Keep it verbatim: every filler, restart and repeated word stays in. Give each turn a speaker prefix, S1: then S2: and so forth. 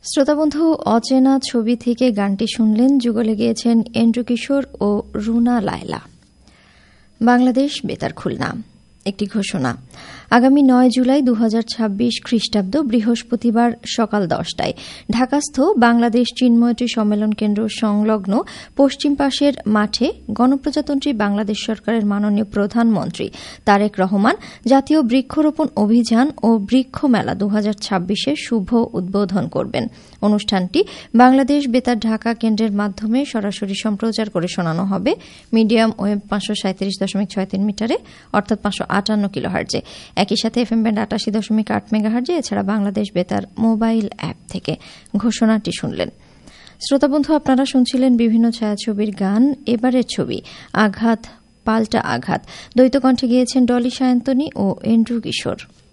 S1: শ্রোতাবন্ধু, অচেনা ছবি থেকে গানটি শুনলেন। যুগলে গিয়েছেন এন্ড্রু কিশোর ও রুনা লায়লা। বাংলাদেশ বেতার খুলনা। একটি ঘোষণা। আগামী নয় জুলাই দু হাজার ছাব্বিশ খ্রিস্টাব্দ বৃহস্পতিবার সকাল দশটায় ঢাকাস্থ বাংলাদেশ চিন্ময়টি সম্মেলন কেন্দ্র সংলগ্ন পশ্চিম পাশের মাঠে গণপ্রজাতন্ত্রী বাংলাদেশ সরকারের মাননীয় প্রধানমন্ত্রী তারেক রহমান জাতীয় বৃক্ষরোপণ অভিযান ও বৃক্ষ মেলা দু হাজার ছাব্বিশের শুভ উদ্বোধন করবেন। অনুষ্ঠানটি বাংলাদেশ বেতার ঢাকা কেন্দ্রের মাধ্যমে সরাসরি সম্প্রচার করে শোনানো হবে মিডিয়াম ওয়েভ পাঁচশো সাঁত্রিশ দশমিক ছয় তিন মিটারে, অর্থাৎ পাঁচশো আটান্ন কিলো হার্জে। একই সাথে এফএম ব্যান্ড আটাশি দশমিক আট মেগাহার্জে, এছাড়া বাংলাদেশ বেতার মোবাইল অ্যাপ থেকে ঘোষণাটি শুনলেন। শ্রোতাবন্ধু, আপনারা শুনছিলেন বিভিন্ন ছায়াছবির গান। এবারের ছবি আঘাত পাল্টা আঘাত। দ্বৈত কণ্ঠে গিয়েছেন ডলি সায়ন্তনী ও এন্ড্রু কিশোর।